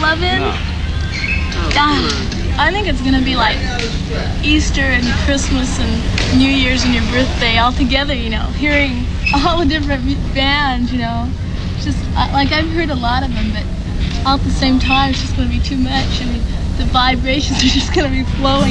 11? No. God, I think it's gonna be like Easter and Christmas and New Year's and your birthday all together, you know, hearing all the different bands, you know. Just, like, I've heard a lot of them, but all at the same time, it's just gonna be too much. I mean, the vibrations are just gonna be flowing.